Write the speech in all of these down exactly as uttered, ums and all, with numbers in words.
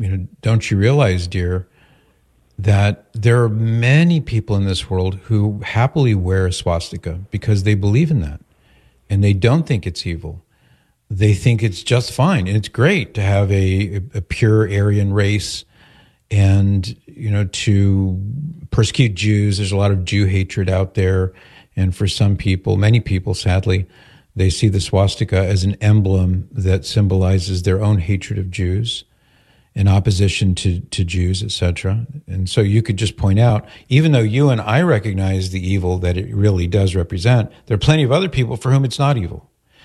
you know, don't you realize, dear, that there are many people in this world who happily wear a swastika because they believe in that and they don't think it's evil. They think it's just fine. And it's great to have a, a pure Aryan race and, you know, to persecute Jews. There's a lot of Jew hatred out there. And for some people, many people, sadly, they see the swastika as an emblem that symbolizes their own hatred of Jews, in opposition to, to Jews, et cetera. And so you could just point out, even though you and I recognize the evil that it really does represent, there are plenty of other people for whom it's not evil.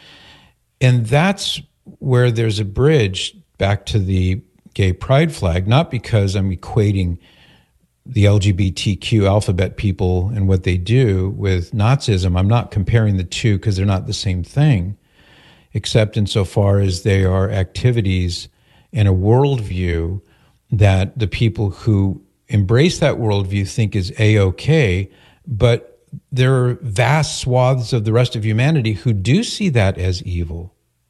And that's where there's a bridge back to the gay pride flag, not because I'm equating the L G B T Q alphabet people and what they do with Nazism. I'm not comparing the two because they're not the same thing, except insofar as they are activities and a worldview that the people who embrace that worldview think is A-okay, but there are vast swaths of the rest of humanity who do see that as evil.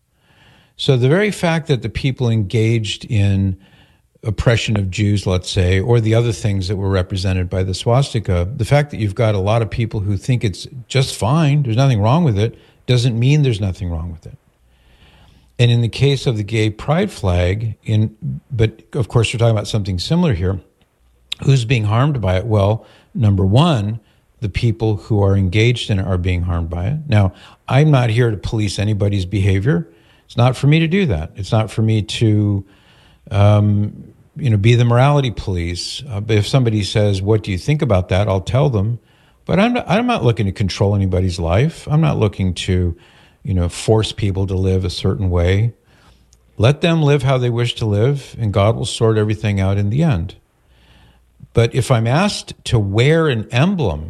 So the very fact that the people engaged in oppression of Jews, let's say, or the other things that were represented by the swastika, the fact that you've got a lot of people who think it's just fine, there's nothing wrong with it, doesn't mean there's nothing wrong with it. And in the case of the gay pride flag, in but of course we're talking about something similar here, who's being harmed by it? Well, number one, the people who are engaged in it are being harmed by it. Now, I'm not here to police anybody's behavior. It's not for me to do that. It's not for me to, um, you know, be the morality police. Uh, but if somebody says, "What do you think about that?" I'll tell them. But I'm not, I'm not looking to control anybody's life. I'm not looking to, you know, force people to live a certain way. Let them live how they wish to live, and God will sort everything out in the end. But if I'm asked to wear an emblem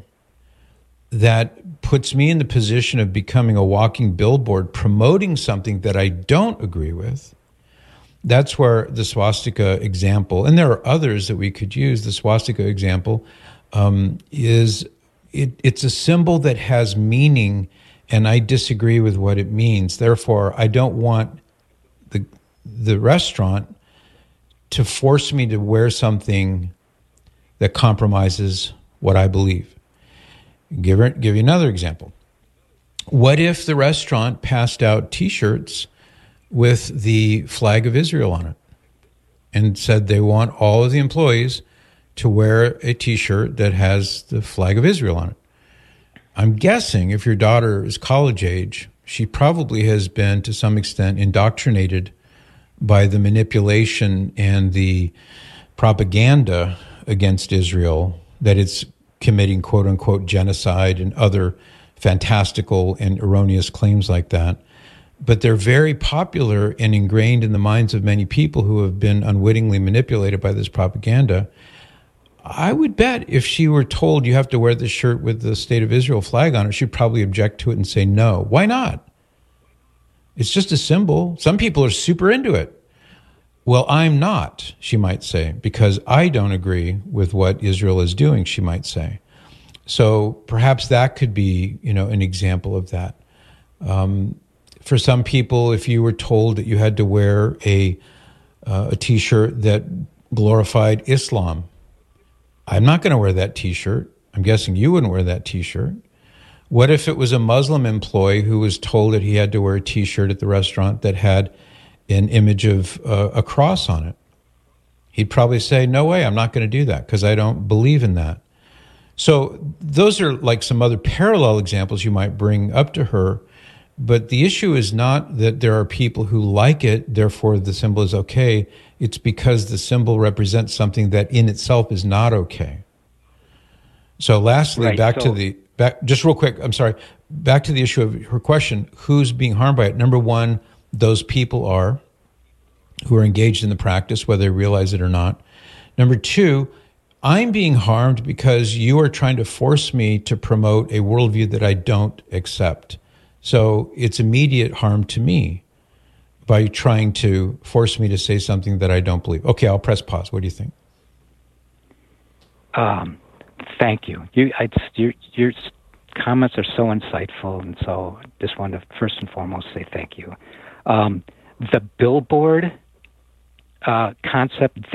that puts me in the position of becoming a walking billboard promoting something that I don't agree with, that's where the swastika example, and there are others that we could use, the swastika example, um, is it, it's a symbol that has meaning, and I disagree with what it means. Therefore, I don't want the the restaurant to force me to wear something that compromises what I believe. Give, her, give you another example. What if the restaurant passed out T-shirts with the flag of Israel on it and said they want all of the employees to wear a T-shirt that has the flag of Israel on it? I'm guessing if your daughter is college age, she probably has been to some extent indoctrinated by the manipulation and the propaganda against Israel, that it's committing quote unquote genocide and other fantastical and erroneous claims like that. But they're very popular and ingrained in the minds of many people who have been unwittingly manipulated by this propaganda. I would bet if she were told you have to wear this shirt with the State of Israel flag on it, she'd probably object to it and say no. Why not? It's just a symbol. Some people are super into it. Well, I'm not, she might say, because I don't agree with what Israel is doing, she might say. So perhaps that could be, you know, an example of that. Um, for some people, if you were told that you had to wear a uh, a T-shirt that glorified Islam, I'm not going to wear that T-shirt. I'm guessing you wouldn't wear that T-shirt. What if it was a Muslim employee who was told that he had to wear a T-shirt at the restaurant that had an image of uh, a cross on it? He'd probably say, no way, I'm not going to do that because I don't believe in that. So those are like some other parallel examples you might bring up to her. But the issue is not that there are people who like it, therefore the symbol is okay. It's because the symbol represents something that in itself is not okay. So lastly, right, back so- to the, back, just real quick, I'm sorry, back to the issue of her question, who's being harmed by it? Number one, those people are who are engaged in the practice, whether they realize it or not. Number two, I'm being harmed because you are trying to force me to promote a worldview that I don't accept. So it's immediate harm to me by trying to force me to say something that I don't believe. Okay, I'll press pause. What do you think? Um, thank you. You, I, your, your comments are so insightful, and so I just want to first and foremost say thank you. Um, the billboard uh, concept